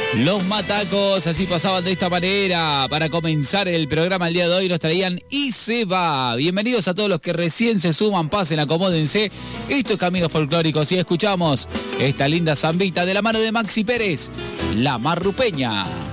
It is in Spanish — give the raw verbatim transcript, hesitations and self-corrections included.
Los Matacos, así pasaban de esta manera para comenzar el programa el día de hoy. Nos traían Y se va. Bienvenidos a todos los que recién se suman, pasen, acomódense. Esto es Caminos Folclóricos y escuchamos esta linda zambita de la mano de Maxi Pérez, La Marrupeña.